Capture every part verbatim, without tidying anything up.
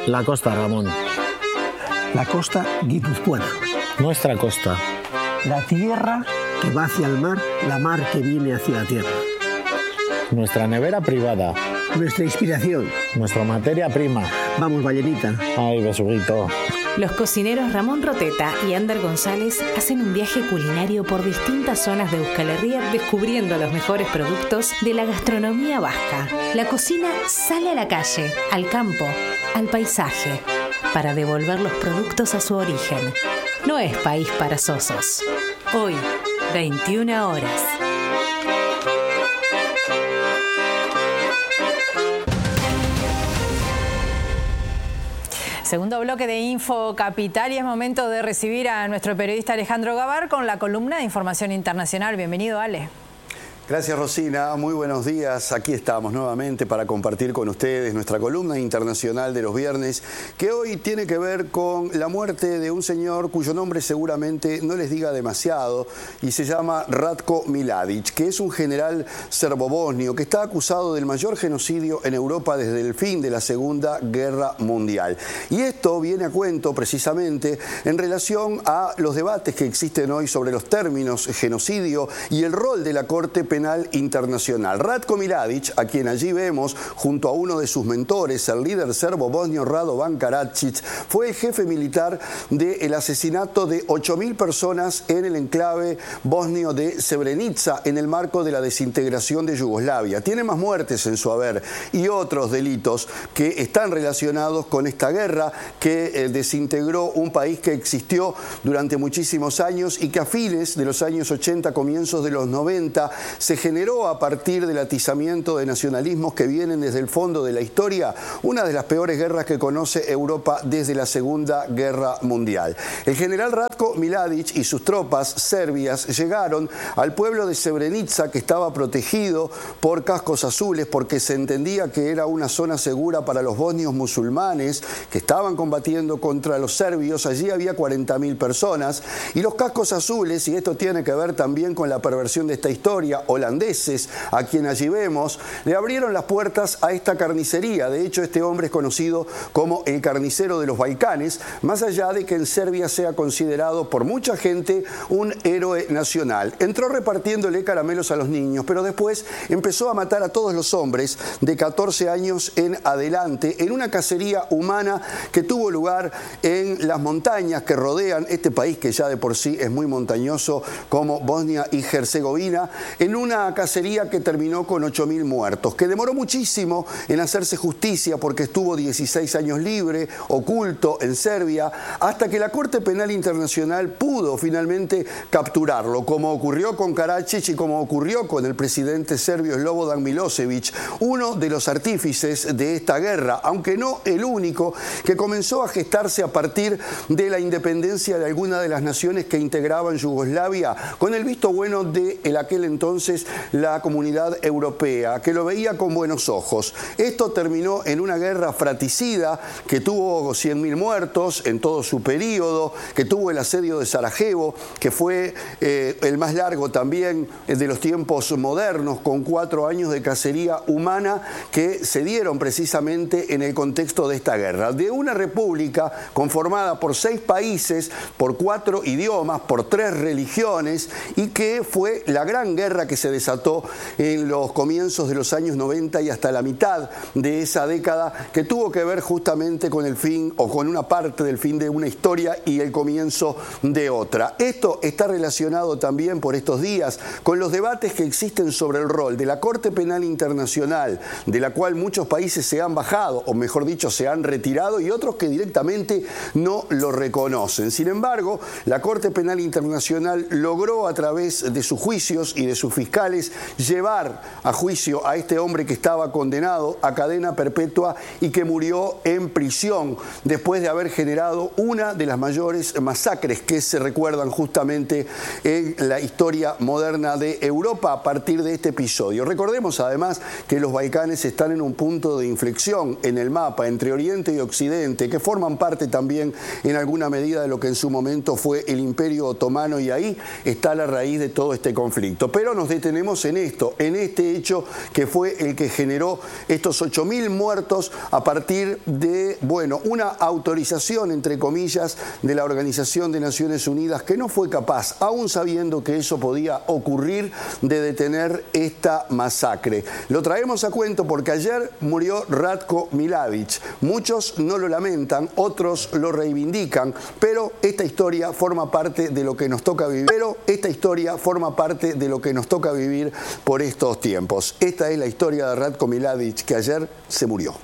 La costa, Ramón. La costa guipuzcoana. Nuestra costa. La tierra que va hacia el mar, la mar que viene hacia la tierra. Nuestra nevera privada. Nuestra inspiración. Nuestra materia prima. Vamos, ballenita. Ay, besuguito. Los cocineros Ramón Roteta y Ander González hacen un viaje culinario por distintas zonas de Euskal Herria descubriendo los mejores productos de la gastronomía vasca. La cocina sale a la calle, al campo, al paisaje, para devolver los productos a su origen. No es país para sosos. Hoy, veintiuna horas. Segundo bloque de Info Capital y es momento de recibir a nuestro periodista Alejandro Gabar con la columna de Información Internacional. Bienvenido, Ale. Gracias, Rosina. Muy buenos días. Aquí estamos nuevamente para compartir con ustedes nuestra columna internacional de los viernes, que hoy tiene que ver con la muerte de un señor cuyo nombre seguramente no les diga demasiado y se llama Ratko Mladić, que es un general serbobosnio que está acusado del mayor genocidio en Europa desde el fin de la Segunda Guerra Mundial. Y esto viene a cuento precisamente en relación a los debates que existen hoy sobre los términos genocidio y el rol de la Corte Penal Internacional. Ratko Mladić, a quien allí vemos junto a uno de sus mentores, el líder serbo-bosnio Radovan Karadzic, fue el jefe militar del asesinato de ocho mil personas en el enclave bosnio de Srebrenica en el marco de la desintegración de Yugoslavia. Tiene más muertes en su haber y otros delitos que están relacionados con esta guerra que eh, desintegró un país que existió durante muchísimos años y que a fines de los años ochenta, comienzos de los noventa, se generó a partir del atizamiento de nacionalismos que vienen desde el fondo de la historia, una de las peores guerras que conoce Europa desde la Segunda Guerra Mundial. El general Ratko Mladić y sus tropas serbias llegaron al pueblo de Srebrenica, que estaba protegido por cascos azules porque se entendía que era una zona segura para los bosnios musulmanes que estaban combatiendo contra los serbios. Allí había cuarenta mil personas y los cascos azules, y esto tiene que ver también con la perversión de esta historia, holandeses, a quien allí vemos, le abrieron las puertas a esta carnicería. De hecho, este hombre es conocido como el carnicero de los Balcanes, más allá de que en Serbia sea considerado por mucha gente un héroe nacional. Entró repartiéndole caramelos a los niños, pero después empezó a matar a todos los hombres de catorce años en adelante en una cacería humana que tuvo lugar en las montañas que rodean este país, que ya de por sí es muy montañoso, como Bosnia y Herzegovina, en una cacería que terminó con ocho mil muertos, que demoró muchísimo en hacerse justicia porque estuvo dieciséis años libre, oculto en Serbia, hasta que la Corte Penal Internacional pudo finalmente capturarlo, como ocurrió con Karadzic y como ocurrió con el presidente serbio Slobodan Milosevic, uno de los artífices de esta guerra, aunque no el único, que comenzó a gestarse a partir de la independencia de alguna de las naciones que integraban Yugoslavia, con el visto bueno de el aquel entonces la Comunidad Europea, que lo veía con buenos ojos. Esto terminó en una guerra fratricida que tuvo cien mil muertos en todo su periodo, que tuvo el asedio de Sarajevo, que fue eh, el más largo también de los tiempos modernos, con cuatro años de cacería humana que se dieron precisamente en el contexto de esta guerra. De una república conformada por seis países, por cuatro idiomas, por tres religiones, y que fue la gran guerra que se desató en los comienzos de los años noventa y hasta la mitad de esa década, que tuvo que ver justamente con el fin o con una parte del fin de una historia y el comienzo de otra. Esto está relacionado también por estos días con los debates que existen sobre el rol de la Corte Penal Internacional, de la cual muchos países se han bajado, o mejor dicho, se han retirado, y otros que directamente no lo reconocen. Sin embargo, la Corte Penal Internacional logró a través de sus juicios y de sus fiscales llevar a juicio a este hombre que estaba condenado a cadena perpetua y que murió en prisión después de haber generado una de las mayores masacres que se recuerdan justamente en la historia moderna de Europa a partir de este episodio. Recordemos además que los Balcanes están en un punto de inflexión en el mapa entre Oriente y Occidente, que forman parte también en alguna medida de lo que en su momento fue el Imperio Otomano, y ahí está la raíz de todo este conflicto. Pero nos detenemos detenemos en esto, en este hecho que fue el que generó estos ocho mil muertos a partir de, bueno, una autorización, entre comillas, de la Organización de Naciones Unidas que no fue capaz, aún sabiendo que eso podía ocurrir, de detener esta masacre. Lo traemos a cuento porque ayer murió Ratko Mladić. Muchos no lo lamentan, otros lo reivindican, pero esta historia forma parte de lo que nos toca vivir. Pero esta historia forma parte de lo que nos toca vivir por estos tiempos. Esta es la historia de Ratko Mladić, que ayer se murió.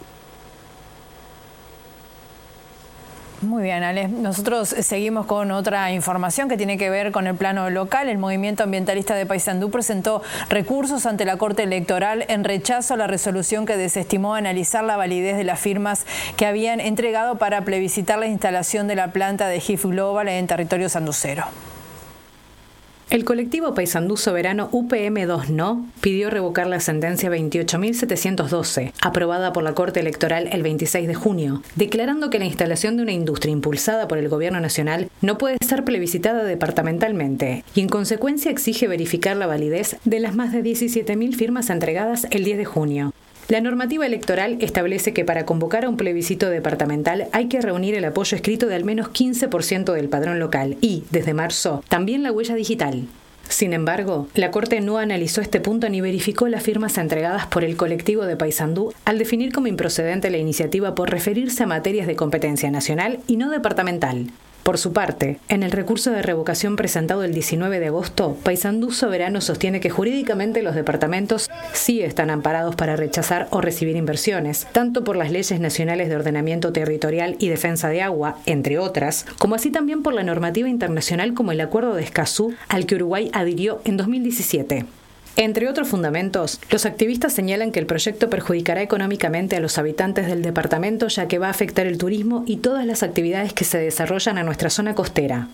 Muy bien, Ale. Nosotros seguimos con otra información que tiene que ver con el plano local. El movimiento ambientalista de Paysandú presentó recursos ante la Corte Electoral en rechazo a la resolución que desestimó analizar la validez de las firmas que habían entregado para plebiscitar la instalación de la planta de G I F Global en territorio sanducero. El colectivo Paysandú Soberano U P M dos No pidió revocar la sentencia veintiocho mil setecientos doce, aprobada por la Corte Electoral el veintiséis de junio, declarando que la instalación de una industria impulsada por el Gobierno Nacional no puede ser plebiscitada departamentalmente y en consecuencia exige verificar la validez de las más de diecisiete mil firmas entregadas el diez de junio. La normativa electoral establece que para convocar a un plebiscito departamental hay que reunir el apoyo escrito de al menos quince por ciento del padrón local y, desde marzo, también la huella digital. Sin embargo, la Corte no analizó este punto ni verificó las firmas entregadas por el colectivo de Paysandú al definir como improcedente la iniciativa por referirse a materias de competencia nacional y no departamental. Por su parte, en el recurso de revocación presentado el diecinueve de agosto, Paysandú Soberano sostiene que jurídicamente los departamentos sí están amparados para rechazar o recibir inversiones, tanto por las leyes nacionales de ordenamiento territorial y defensa de agua, entre otras, como así también por la normativa internacional como el Acuerdo de Escazú, al que Uruguay adhirió en dos mil diecisiete. Entre otros fundamentos, los activistas señalan que el proyecto perjudicará económicamente a los habitantes del departamento ya que va a afectar el turismo y todas las actividades que se desarrollan en nuestra zona costera.